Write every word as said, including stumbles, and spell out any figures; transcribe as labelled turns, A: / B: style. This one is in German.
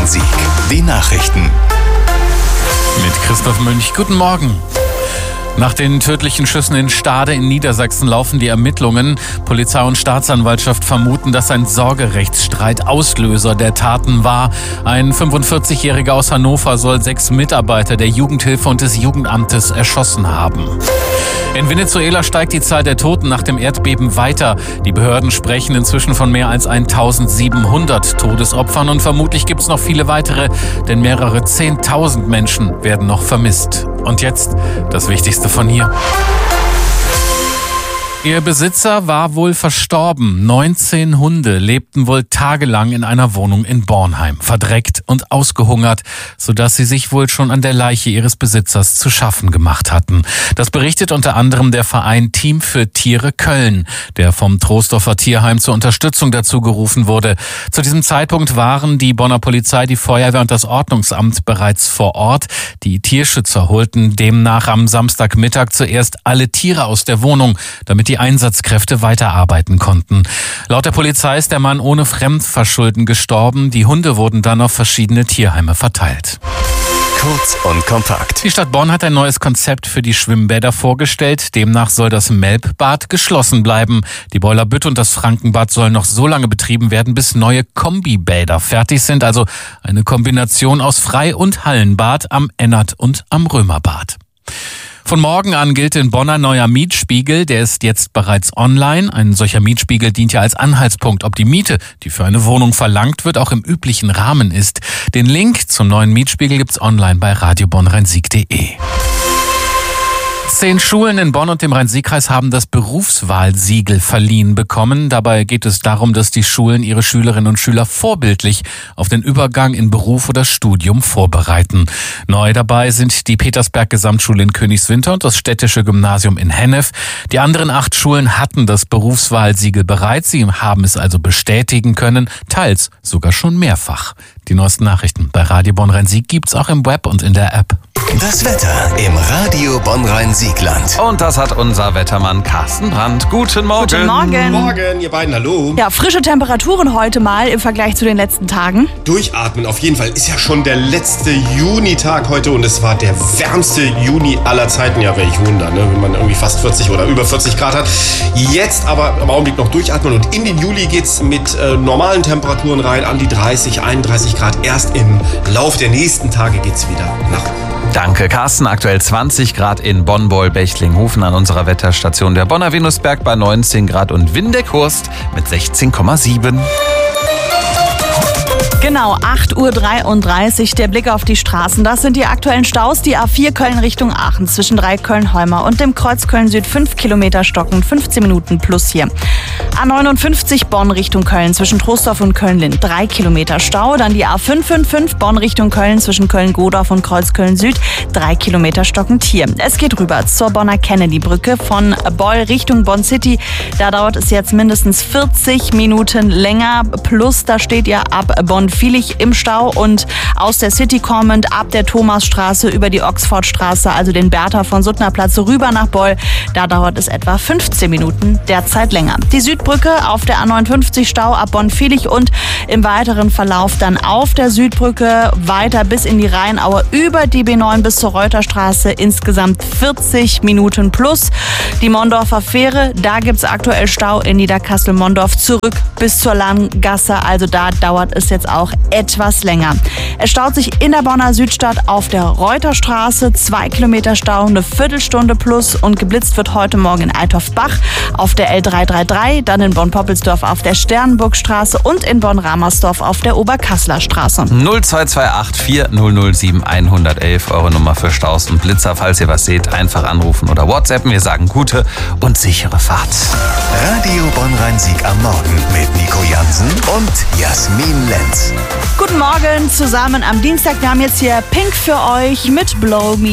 A: Bonn-Rhein-Sieg. Die Nachrichten.
B: Mit Christoph Münch. Guten Morgen. Nach den tödlichen Schüssen in Stade in Niedersachsen laufen die Ermittlungen. Polizei und Staatsanwaltschaft vermuten, dass ein Sorgerechtsstreit Auslöser der Taten war. Ein fünfundvierzigjähriger aus Hannover soll sechs Mitarbeiter der Jugendhilfe und des Jugendamtes erschossen haben. In Venezuela steigt die Zahl der Toten nach dem Erdbeben weiter. Die Behörden sprechen inzwischen von mehr als eintausendsiebenhundert Todesopfern und vermutlich gibt es noch viele weitere, denn mehrere zehntausend Menschen werden noch vermisst. Und jetzt das Wichtigste von hier. Ihr Besitzer war wohl verstorben. neunzehn Hunde lebten wohl tagelang in einer Wohnung in Bornheim, verdreckt und ausgehungert, sodass sie sich wohl schon an der Leiche ihres Besitzers zu schaffen gemacht hatten. Das berichtet unter anderem der Verein Team für Tiere Köln, der vom Troisdorfer Tierheim zur Unterstützung dazu gerufen wurde. Zu diesem Zeitpunkt waren die Bonner Polizei, die Feuerwehr und das Ordnungsamt bereits vor Ort. Die Tierschützer holten demnach am Samstagmittag zuerst alle Tiere aus der Wohnung, damit die Die Einsatzkräfte weiterarbeiten konnten. Laut der Polizei ist der Mann ohne Fremdverschulden gestorben. Die Hunde wurden dann auf verschiedene Tierheime verteilt.
A: Kurz und kompakt.
B: Die Stadt Bonn hat ein neues Konzept für die Schwimmbäder vorgestellt. Demnach soll das Melbbad geschlossen bleiben. Die Boilerbütte und das Frankenbad sollen noch so lange betrieben werden, bis neue Kombibäder fertig sind. Also eine Kombination aus Frei- und Hallenbad am Ennert und am Römerbad. Von morgen an gilt in Bonn ein neuer Mietspiegel, der ist jetzt bereits online. Ein solcher Mietspiegel dient ja als Anhaltspunkt, ob die Miete, die für eine Wohnung verlangt wird, auch im üblichen Rahmen ist. Den Link zum neuen Mietspiegel gibt's online bei radio bonn rhein sieg punkt de. Zehn Schulen in Bonn und dem Rhein-Sieg-Kreis haben das Berufswahlsiegel verliehen bekommen. Dabei geht es darum, dass die Schulen ihre Schülerinnen und Schüler vorbildlich auf den Übergang in Beruf oder Studium vorbereiten. Neu dabei sind die Petersberg-Gesamtschule in Königswinter und das Städtische Gymnasium in Hennef. Die anderen acht Schulen hatten das Berufswahlsiegel bereits. Sie haben es also bestätigen können, teils sogar schon mehrfach. Die neuesten Nachrichten bei Radio Bonn-Rhein-Sieg gibt's auch im Web und in der App.
A: Das Wetter im Radio Bonn-Rhein-Siegland.
C: Und das hat unser Wettermann Carsten Brandt. Guten Morgen.
D: Guten Morgen.
E: Morgen, ihr beiden, hallo.
D: Ja, frische Temperaturen heute mal im Vergleich zu den letzten Tagen.
E: Durchatmen, auf jeden Fall. Ist ja schon der letzte Junitag heute und es war der wärmste Juni aller Zeiten. Ja, welch Wunder, ne? Wenn man irgendwie fast vierzig oder über vierzig Grad hat. Jetzt aber im Augenblick noch durchatmen und in den Juli geht's mit äh, normalen Temperaturen rein an die dreißig, einunddreißig Grad. Erst im Lauf der nächsten Tage geht's wieder nach oben.
C: Danke, Carsten. Aktuell zwanzig Grad in Bonn, Beul, Bechtlinghofen an unserer Wetterstation der Bonner Venusberg bei neunzehn Grad und Windeck-Hurst mit sechzehn Komma sieben.
D: Genau, acht Uhr dreiunddreißig, der Blick auf die Straßen. Das sind die aktuellen Staus. Die A vier Köln Richtung Aachen zwischen drei Köln-Holmer und dem Kreuz Köln-Süd fünf Kilometer stocken, fünfzehn Minuten plus hier. A neunundfünfzig Bonn Richtung Köln zwischen Troisdorf und Köln-Lind, drei Kilometer Stau. Dann die A fünf fünf fünf Bonn Richtung Köln zwischen Köln-Godorf und Kreuz Köln-Süd, drei Kilometer stockend hier. Es geht rüber zur Bonner Kennedy-Brücke von Beul Richtung Bonn City. Da dauert es jetzt mindestens vierzig Minuten länger. Plus, da steht ihr ab Bonn Viehlich im Stau und aus der City kommend ab der Thomasstraße über die Oxfordstraße, also den Bertha von Suttner Platz rüber nach Beul. Da dauert es etwa fünfzehn Minuten, derzeit länger. Die Südbrücke auf der A neunundfünfzig Stau ab Bonn-Viehlich und im weiteren Verlauf dann auf der Südbrücke weiter bis in die Rheinaue über die B neun bis zur Reuterstraße. Insgesamt vierzig Minuten plus. Die Mondorfer Fähre, da gibt es aktuell Stau in Niederkassel-Mondorf zurück bis zur Langgasse. Also da dauert es jetzt auch etwas länger. Es staut sich in der Bonner Südstadt auf der Reuterstraße. Zwei Kilometer Stau, eine Viertelstunde plus und geblitzt wird heute Morgen in Eitorf-Bach auf der L drei drei drei, dann in Bonn-Poppelsdorf auf der Sternburgstraße und in Bonn-Ramersdorf auf der Oberkasseler Straße.
C: null zwei zwei acht vier null null sieben eins eins eins, eure Nummer für Staus und Blitzer. Falls ihr was seht, einfach anrufen oder WhatsAppen. Wir sagen gute und sichere Fahrt.
A: Radio Bonn-Rhein-Sieg am Morgen mit Nico Jansen und Jasmin Lenz.
D: Guten Morgen zusammen am Dienstag. Wir haben jetzt hier Pink für euch mit Blow Me.